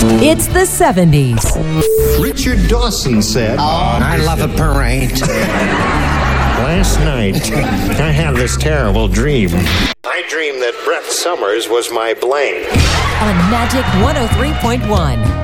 It's the 70s. Richard Dawson said, I love a parade. last night, I had this terrible dream. I dreamed that Brett Summers was my blank. On Magic 103.1.